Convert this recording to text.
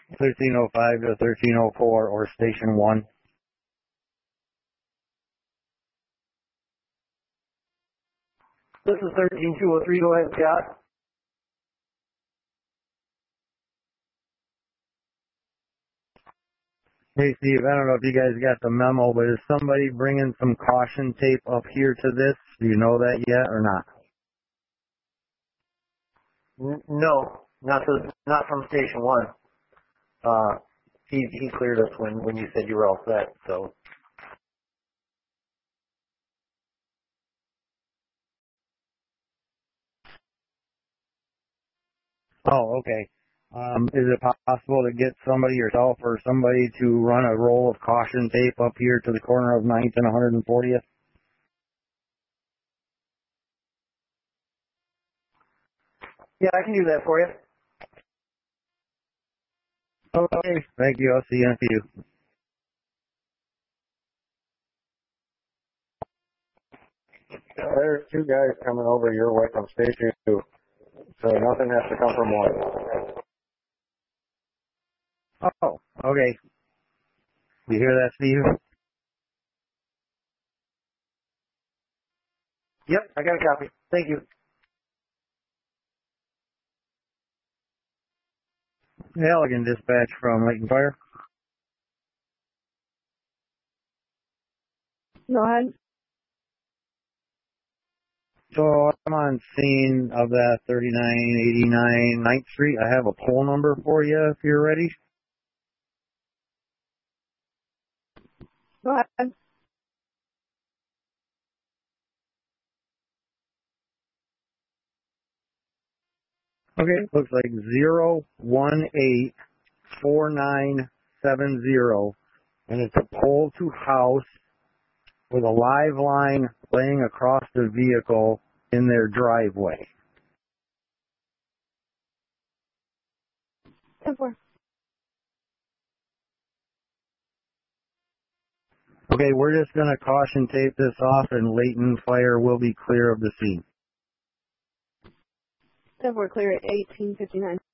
1305 to 1304 or Station 1. This is 13203. Go ahead, Scott. Hey, Steve, I don't know if you guys got the memo, but is somebody bringing some caution tape up here to this? Do you know that yet or not? No, not from Station 1. He cleared us when you said you were all set, so. Oh, okay. Is it possible to get somebody, yourself or somebody, to run a roll of caution tape up here to the corner of 9th and 140th? Yeah, I can do that for you. Okay, thank you. I'll see you in a few. There's two guys coming over your way from Station 2, so nothing has to come from one. Oh, okay. You hear that, Steve? Yep, I got a copy. Thank you. Halligan dispatch from Layton Fire. Go ahead. So I'm on scene of that 3989 9th Street. I have a pole number for you if you're ready. Go ahead. Okay, looks like 0184970, and it's a pole to house with a live line laying across the vehicle in their driveway. 10-4. Okay, we're just going to caution tape this off, and Layton Fire will be clear of the scene. 10-4, clear at 1859.